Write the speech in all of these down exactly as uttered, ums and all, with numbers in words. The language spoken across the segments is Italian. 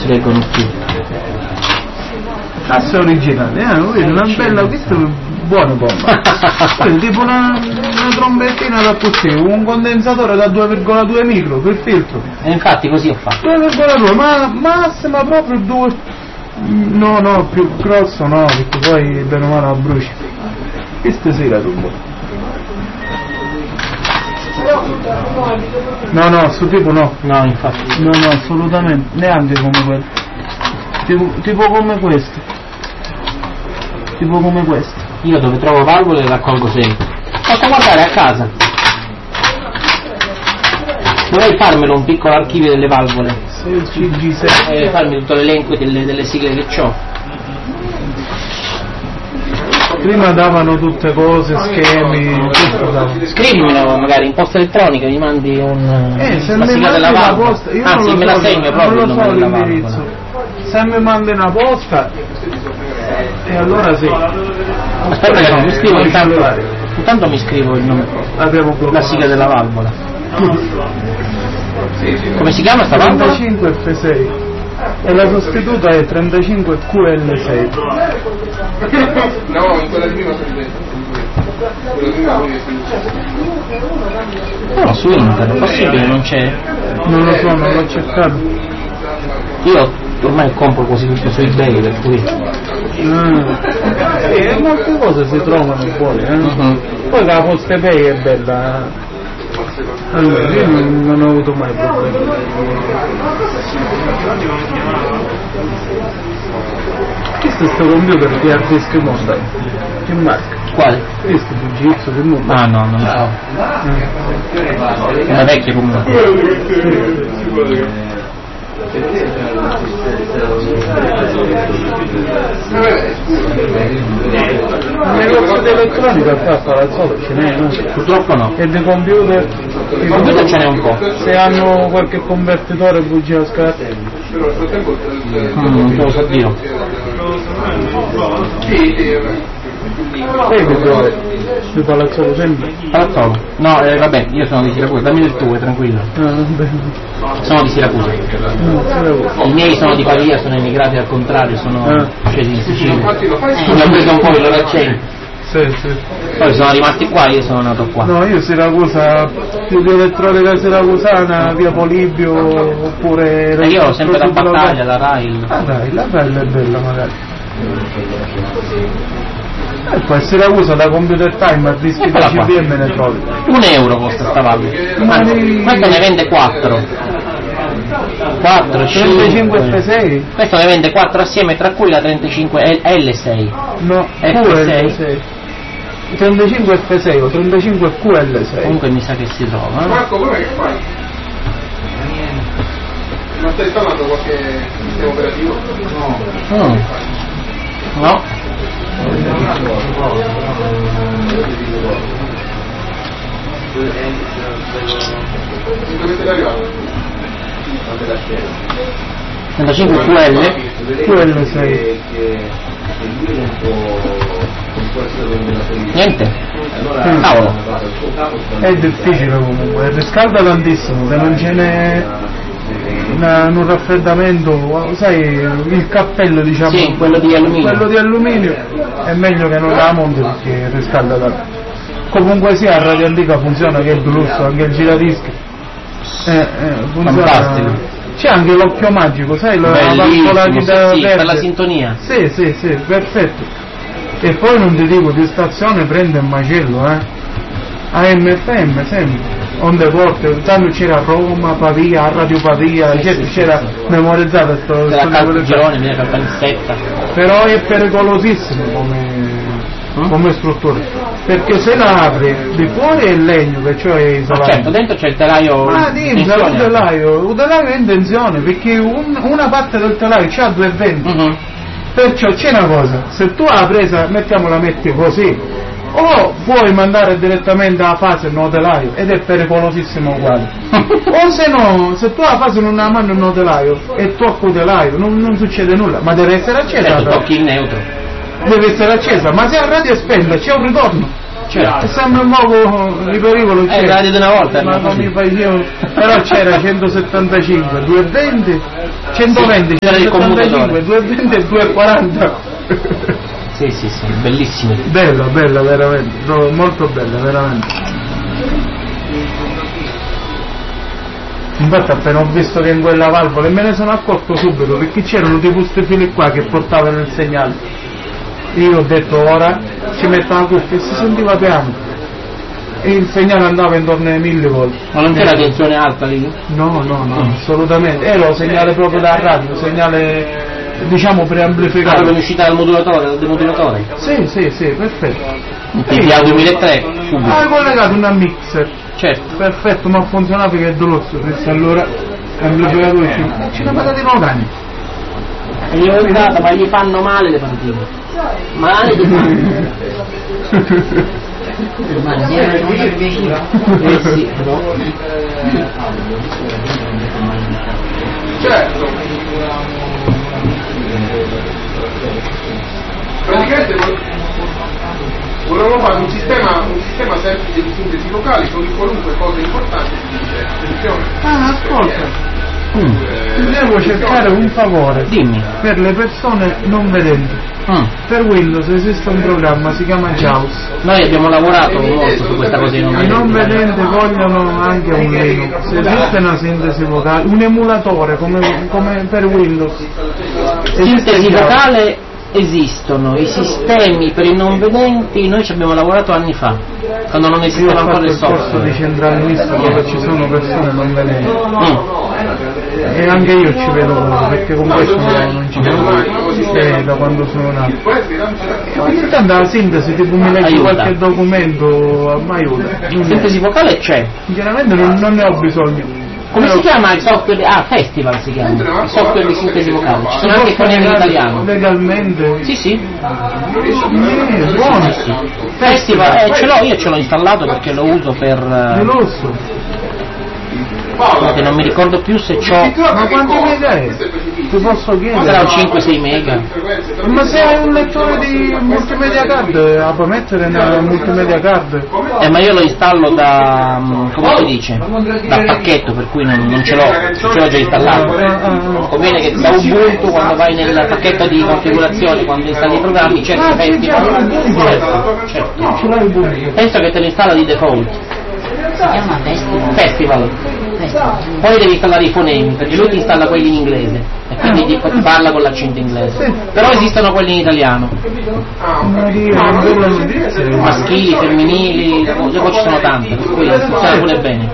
si leggono più. Cassa originale, eh, vedi, una bella, questa è buona bomba. Tipo una, una trombettina da così, un condensatore da due virgola due micro per filtro. E infatti così ho fatto. due virgola due, ma massima proprio due. No, no, più grosso no, perché poi bene o male la bruci. Questa sì la rubo. No, no, sto tipo no. No, infatti. No, no, assolutamente, neanche come quello. Tipo, tipo come questo. Tipo come questo. Io dove trovo valvole le raccolgo sempre. Basta guardare a casa. Dovrei farmelo un piccolo archivio delle valvole. C G sei. E farmi tutto l'elenco delle, delle sigle che ho. Prima davano tutte cose, schemi, tutto davano. Scrivimelo magari in posta elettronica, mi mandi un Eh, se la mi sigla mandi della una valvola. posta, io Anzi, non me lo la so, segno non proprio lo il nome so della l'indirizzo. valvola. Se mi mandi una posta, e allora sì. Aspetta che mi scrivo intanto, intanto mi scrivo il nome, la sigla della valvola. Come si chiama sta valvola? trentacinque F sei e la sostituta è trentacinque Q L sei. No, in quella di prima sono No, su internet, possibile non c'è? Non lo so, non l'ho cercato. Io ormai compro quasi tutto su eBay, per cui. Ah. Eh, molte cose si trovano buone, eh? Uh-huh. Poi la Poste Pay è bella. Allora, io non, non ho avuto mai problemi. Questo è sto computer di hard disk monta. Che marca? Quale? Questo è Fujitsu che monta. Ah no, non lo so. Una vecchia comunque. Un negozio di elettronica qua a Palazzolo ce n'è, no? Purtroppo no. E dei computer? I computer ce n'è un po'. Se hanno qualche convertitore bugia a scarpe? Mm, non te lo so dire. Sai che dove? Di Palazzolo sempre? Palazzolo? No, eh, vabbè, io sono di Siracusa, dammi del tuo, tranquillo. Ah, vabbè. Sono di Siracusa. No, I miei sono di Pavia, sono emigrati al contrario, sono Ah. scesi in Sicilia. Mi ha preso un po' il loro accento. sì, sì. Poi sono rimasti qua, io sono nato qua. No, io Siracusa, più di elettronica siracusana, via Polibio, oppure... E io ho sempre da Battaglia, da Rail. Ah dai, la bella è bella magari. E poi a Siracusa da Computer Time a dischi da C D M ne trovi. Un euro costa sta valvola. Ma Anzi, di- questo ne vende quattro. quattro, trentacinque cinque. F sei? Questo ne vende quattro assieme, tra cui la trentacinque L sei. No, F sei. Q L sei. trentacinque F sei o trentacinque Q L sei. Comunque mi sa che si trova. Marco, come che fai? Non stai installando qualche sistema operativo? No. Mm. No. Dove sei arrivato? trentacinque Q L. Q L sei. Niente. Mm. Cavolo. È difficile comunque, riscalda tantissimo, se non ce n'è una- un raffreddamento, sai, il cappello diciamo, Sì, quello di alluminio. quello di alluminio è meglio che non la monti perché riscalda tanto. Comunque sia, la radio antica funziona, che è il lusso, anche il giradischi. Eh, eh, funziona. Fantastico. C'è anche l'occhio magico, sai, la Bellissimo, valvola sì, di sì, da per verde. la sintonia. Sì, sì, sì, perfetto. E poi non ti dico, di stazione prende il macello, eh. A M F M sempre. Onde corte, tanto c'era Roma, Pavia, Radio Pavia, Sì, c'era, sì, c'era sì. memorizzata sto, Della sto calcione, viene la panzetta. però è pericolosissimo come, Mm? come struttura, perché se la apri di fuori è legno, perciò è Ma isolato. certo, dentro c'è il telaio. Ma dimmi, tensione. un telaio, un telaio è in tensione, perché un- una parte del telaio c'ha due venti, Mhm. perciò c'è una cosa, se tu la presa, mettiamola metti così, o puoi mandare direttamente alla fase no telaio ed è pericolosissimo uguale, o se no, se tu la fase non la mandi no telaio e tocco telaio, non, non succede nulla, ma deve essere accesa, Certo, però. tocchi il neutro. Deve essere accesa, ma se la radio è spenta c'è un ritorno, Certo. E sempre un poco di pericolo c'era. Eh, radio di una volta, ma non così. mi facevo. Però c'era centosettantacinque, duecentoventi, centoventi, C'era il centosettantacinque, duecentoventi e duecentoquaranta. Sì, sì, sì, bellissimo. Bella, bella, veramente, no, molto bella, veramente. Infatti appena ho visto che in quella valvola, e me ne sono accorto subito, perché c'erano tipo questi fili qua che portavano il segnale. Io ho detto ora ci metto la cuffia e si sentiva piano. E il segnale andava intorno ai mille volt. Ma non c'era tensione alta lì? No, no, no, assolutamente. Era un segnale proprio da radio, un segnale diciamo Ah, preamplificato. proprio uscita dal modulatore, dal demodulatore? Sì, sì, sì, perfetto. Quindi al duemilatré, subito. Hai collegato una mixer. Certo. Perfetto, ma ha funzionato che è doloroso. Questo allora amplificatore ci ce ne patate locali. E gli ho dato, ma gli fanno male le partite. Male di fanno. Ma eh sì, però. Certo. Praticamente volevamo fare un sistema, un sistema semplice di sintesi vocali con qualunque cosa importante si dice attenzione. Ah, ascolta. Mm. Devo cercare un favore. Dimmi. Per le persone non vedenti. Mm. Per Windows esiste un programma, si chiama JAWS. Noi abbiamo lavorato molto su questa cosa di non I non vedenti vogliono anche un Linux. Esiste una sintesi vocale, un emulatore come, come per Windows. Sintesi vocale esistono, i sistemi per i non vedenti noi ci abbiamo lavorato anni fa, quando non Io ho esisteva fatto ancora il il corso software. di centralista dove ci sono persone non vedenti. Mm. E anche io ci vedo ora, perché con questo non ci vedo eh, da quando sono nato. E ogni tanto la sintesi, tipo mi leggo Aiuta. qualche documento, mi aiuta. Sintesi vocale c'è. Sinceramente non, non ne ho bisogno. Come Però- si chiama il software? Ah, Festival si chiama, il software di sintesi vocale. Ci sono Si anche può quelli in fare italiano. legalmente? Sì, sì. Eh, buono. Festival, eh, ce l'ho, io ce l'ho installato perché lo uso per. Di eh, lusso. che non mi ricordo più se c'ho. Ma quanti mega è? Ti posso Sarà chiedere? un cinque sei mega. Ma se hai un lettore di multimedia card, la puoi mettere nella multimedia card? Eh, ma io lo installo da. mm, come si dice? Da pacchetto, per cui non, non ce l'ho, ce l'ho già installato. Conviene che da Ubuntu, quando vai nel pacchetto di configurazione, quando installi i programmi, cerchi Ah, sì, Festival. certo. Certo, certo. Ce l'hai pure. Penso che te lo installa di default. Si chiama Festival. Festival. Festival. Poi devi installare i fonemi, perché lui ti installa quelli in inglese e quindi ti, ti parla con l'accento inglese. Però esistono quelli in italiano, Maria, non bella notizia. maschili, femminili, dopo ci sono tante, per cui funziona pure bene.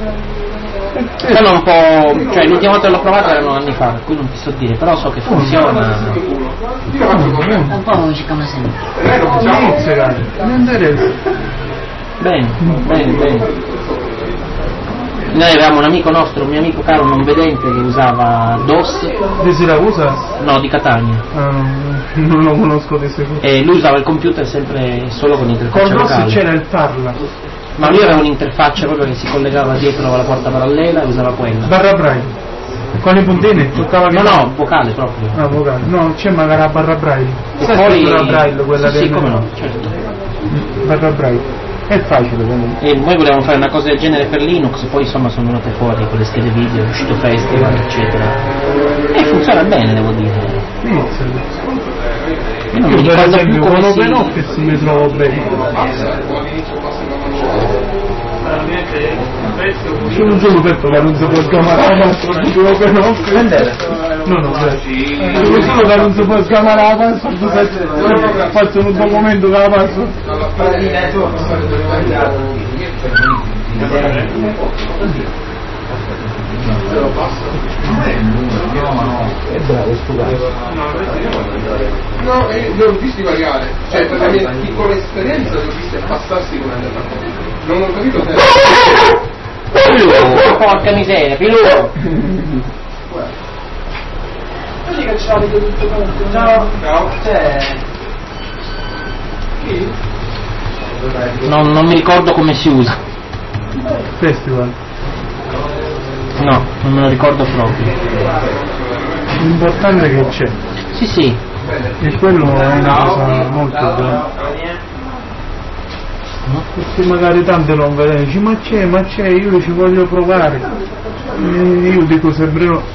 Sono un po'. Cioè l'ultima volta che l'ho provato erano anni fa, per cui non ti so dire, però so che funziona. Un po' ci chiama sempre. Inizia, cara. Mi interessa. Bene, bene, bene. Noi avevamo un amico nostro, un mio amico caro non vedente che usava DOS, Di Siracusa? no di Catania, Ah, no, non lo conosco di sicuro. e lui usava il computer sempre solo con interfaccia Con Rossi vocale. c'era il parla. Ma lui aveva un'interfaccia proprio che si collegava dietro alla porta parallela e usava quella. Barra braille. Con i puntini? Toccava No, no, vocale proprio. Ah, vocale. No, c'è magari la barra braille. E Sai poi. la braille, quella sì, sì, del- come no, certo. Barra braille. È facile comunque. E noi volevamo fare una cosa del genere per Linux, poi insomma sono venute fuori con le schede video, è uscito Festival, eccetera. E funziona bene, devo dire. Inizia. Io non mi Io per ricordo più esempio come con si. OpenOffice mi trovo bene. C'è un giorno detto che non si può chiamare la password di OpenOffice. No, no, solo solo che non si può chiamare la password, faccio un documento con la password. È bravo sto cazzo. No, io li ho visti variare, cioè per la mia piccola esperienza li ho visti passarsi come andare. Non ho capito se. Piluo, porca miseria, Piluo! Vedi che c'ha tutto tutto. Ciao. Ciao. Non, non mi ricordo come si usa. Festival. No, non me lo ricordo proprio. L'importante è che c'è. Sì, sì. E quello è una cosa molto bella. Questi magari tanti non vedono, dici ma c'è, ma c'è, io ci voglio provare. E io dico sempre no.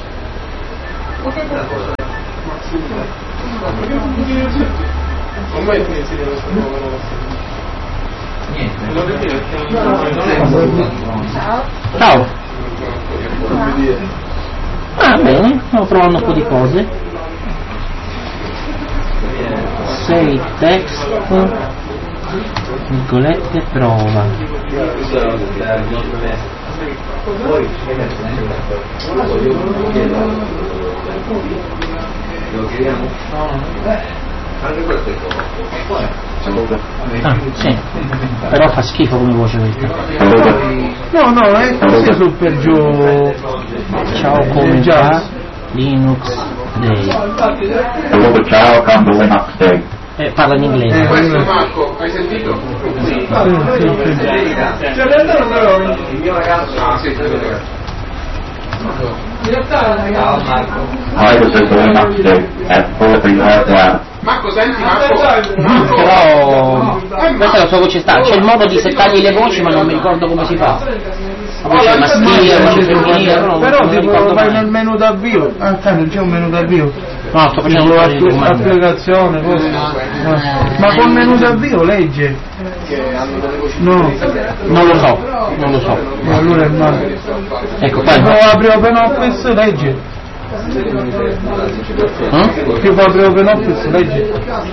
Ciao. Ah bene, stiamo provando un po' di cose. Save text, virgolette, prova. Ah, sì, però fa schifo come voce questa. No, no, è così su per giù. Ciao, come va? Linux Day. Allora, ciao, cambio Linux Day. Eh, parla in inglese. Eh, questo Marco, hai sentito? Sì, sì, sì. Cioè, in realtà non avevo il mio ragazzo. Ah, sì, sì, sì. In realtà ragazzo. Hi, this is Linux Day at four three one. Marco, senti Marco? Marco. Però questa è la sua voce sta, c'è il modo di settargli le voci ma non mi ricordo come si fa. La voce maschile, la voce femminile, però, Però non mi tipo ricordo vai mai. nel menu d'avvio. Ah, qua non c'è un menu d'avvio. No, sto facendo Tipo un po' di appli- comandi. applicazione, cose. Ah. Ma col menu d'avvio legge? No, Non lo so, non lo so. e allora è male. Ecco Tipo qua. apri Open Office legge. Mm? Tipo apri Open Office legge.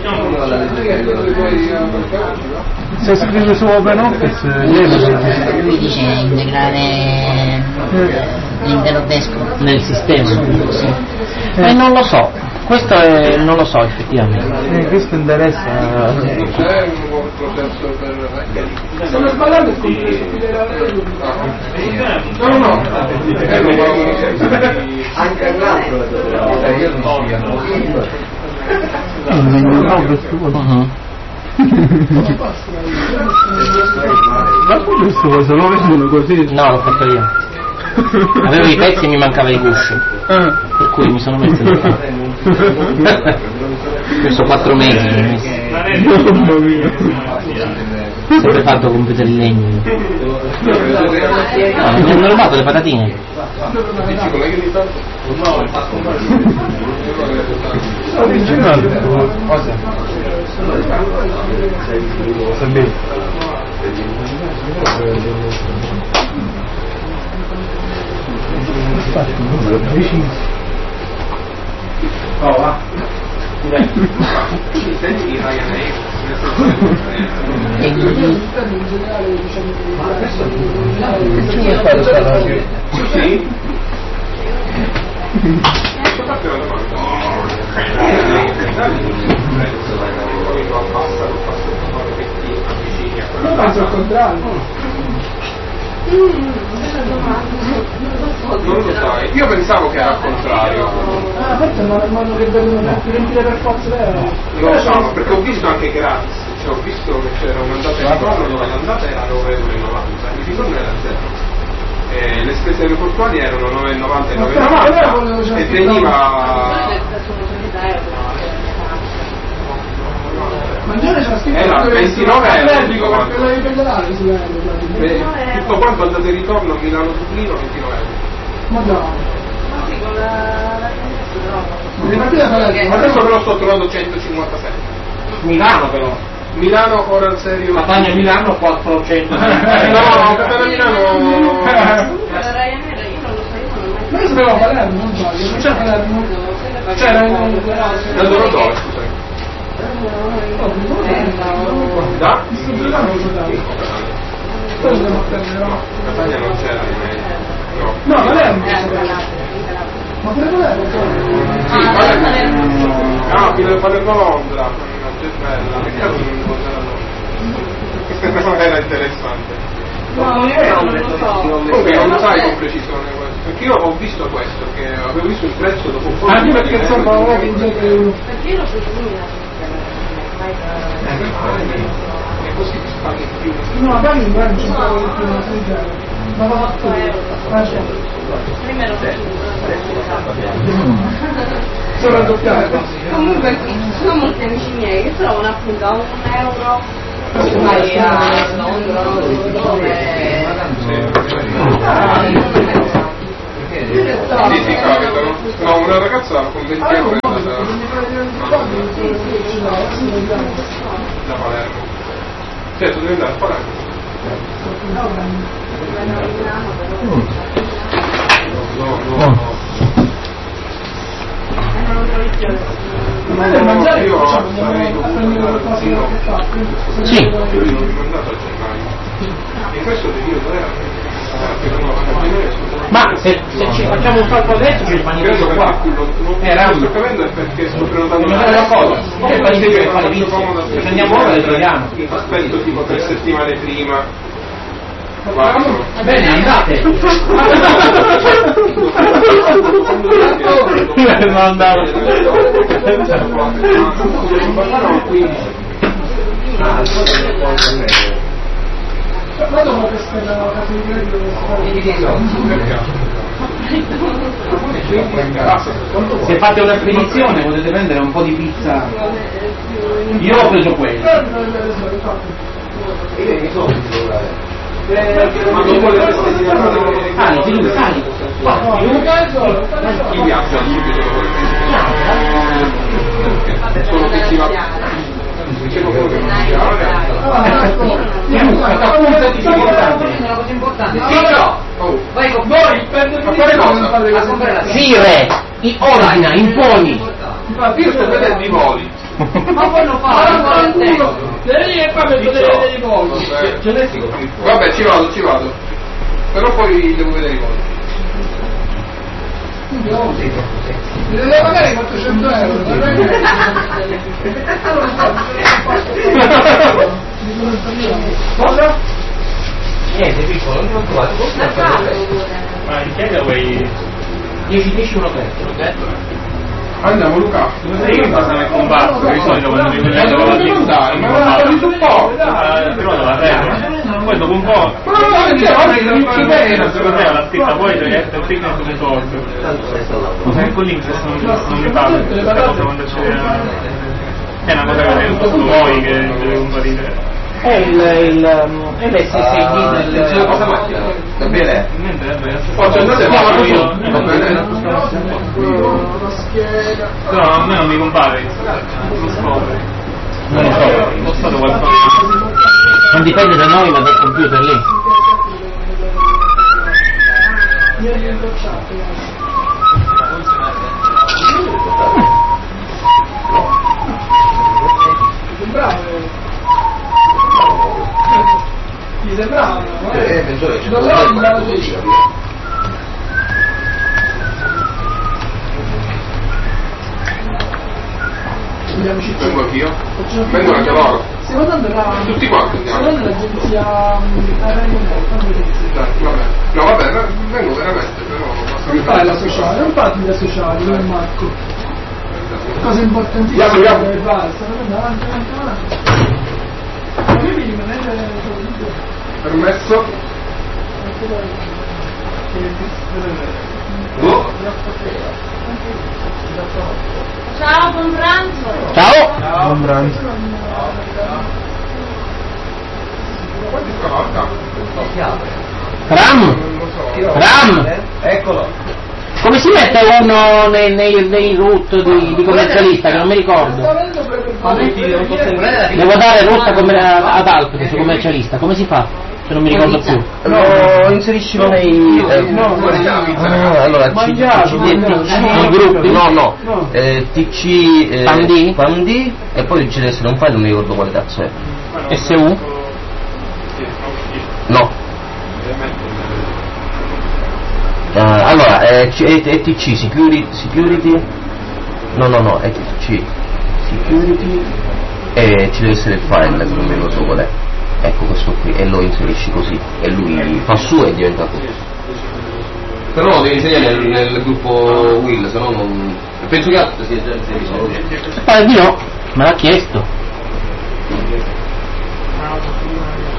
Se scrivi su Open Office legge. Lui dice integrare l'intero desktop. Nel sistema. Sì. Eh, non lo so, questo è, non lo so effettivamente. Eh, questo interessa. C'è un buon processo per... Sono sbagliato il compreso, ti devo No, no, no. Eh, non va Anche all'altro io non Eh, non lo so, questo qua. Mhm. Ma tu questo cosa lo vendono così? No, l'ho fatto io. Avevo i pezzi e mi mancava il guscio, Ah. per cui mi sono messo a fare. Questo quattro mesi che ho messo. Mamma mia. Ho sempre fatto computer in legno. No, non mi hanno rubato le patatine. Dici com'è che mi sta? Originale. Cosa? Sabete. Infatti, numero vicino. Oh, va. Senti di Ryanair. E quindi Che fare sta radio? Sì? Io penso al contrario. Non lo sai, io pensavo che era al contrario. Ah, forse non è modo che devono riempire per forza vero. Non lo so, perché ho visto anche gratis, cioè ho visto che c'era un'andata e ritorno dove l'andata era nove euro e novanta, il ritorno era zero. E le spese aeroportuali erano nove e novanta e nove e novanta e veniva... Ma in genere c'era scritto Era che ventinove euro. Atlantico per quello di pedalare si vede. Beh, tutto quanto andata e ritorno Milano-Dublino ventinove euro. Ma no. Le partite sono Adesso però sto trovando centocinquantasette. Milano però. Milano ora al serio. Catania Milano quattrocento. Eh, no, Catania Milano. Ma io sapevo Palermo, non sbaglio, non c'è Palermo. C'era un... Da dove dove, scusami? Da? Catania non c'era di me. No. No, Palermo. Ma pure Palermo? Sì, Palermo. Ah, Palermo Londra. Che bella, che cazzo non incontrare a Londra? Questa era interessante. No, non lo so. Comunque non lo sai con precisione questo. Perché io ho visto questo, che avevo visto il prezzo dopo un po'. Anche perché insomma non è che in genere... Perché io lo so di E così ti spaghi più. No, a Bari non c'è un po' di più, non so di genere. Ma va fatto ah, c'è. prima ero Solo raddoppiare. comunque qui ci sono molti amici miei che trovano appunto a un euro Vai a Londra dove... Sì, sì, capitano. No, una ragazza con venti euro è andata da Palermo. Certo, devi andare a Palermo. No, no, no. Ma per mangiare io facciamo sarei dovuto Sì. io l'ho mandato a gennaio. In questo periodo era Ma se, se ci facciamo un salto adesso ci rimane credo qua. perché Era sto capendo è perché sto prenotando non è una cosa, che fai che fare visto? Se andiamo ora le troviamo. Aspetto tipo tre settimane prima. Quattro. Bene, andate. Non andavo. ma dopo questa è la categoria Se fate una spedizione potete prendere un po' di pizza. Io ho preso quello. Ma dopo le feste di Natale Sali, sali, sali. chi viaggia subito sono che ci va dicevo quello che non si una cosa importante. Sì, però vai con voi ma fare cosa? a comprare la Sire, i ordina, imponi. Ma io sto vedendo i voli. ma poi non fa lei è qua per vedere dei voli. Vabbè, ci vado, ci vado. Però poi devo vedere i voli. Mi deve pagare quattrocento euro. Cosa? Niente, piccolo, non ho trovato. Ma in chiesa vuoi... dieci dieci uno tre. Andiamo Luca. Non sai che cosa mi combatto? Di solito quando mi prendo la pizza mi combatto. un po'. Però la terra. Poi dopo un po'... Ma no, no, perché oggi non ci Cos'è bene. la scritta? Poi c'è il picnic come solito. Ecco lì non mi parlo. Questa cosa quando c'è... È una cosa che avete fatto voi che deve comparire. È il, il, è l'S sei D del... Cosa macchina? Va bene? Niente, è vero. Oggi andate a fare io. Va bene? Però a me non mi compare. Non scopre. Non lo so. Ho stato qualcosa. Non dipende da noi ma dal computer lì. Mi sembrava, eh mezz'ora ci Vengo anch'io. Vengo anche loro. stiamo dando la Tutti quanti andiamo. stiamo dando l'agenzia aeroporto. Dai, vabbè. No vabbè, vengo veramente, però non fai la sociale, non fai la sociale come Marco, cosa importantissima. Andiamo, andiamo. E basta, non avanti avanti avanti. Ma qui mi rimanete Permesso? Oh. Ciao, buon pranzo. Ciao! Buon pranzo. Quanti cavalca? Ram! Non lo so. Ram! Eccolo. Come si mette uno nei, nei, nei root di, di commercialista che non mi ricordo? Devo dare rotta come, ad Alp che sono commercialista, come si fa? Se non mi ricordo più. Lo inserisci nei... eh, no, ah, allora C D nei gruppi? no no eh, T C eh, Pandi? Pandi e poi ci deve essere un file, non mi ricordo quale cazzo è. S U? No. Uh, allora è, è, è T C security, security no no no è T C security e ci deve essere il file che non mi ricordo qual è. Ecco questo qui, e lo inserisci così e lui fa su e diventa così. Però lo devi inserire nel, nel gruppo Will, se no non... penso che altro sia già inserito. Pare di no, me l'ha chiesto.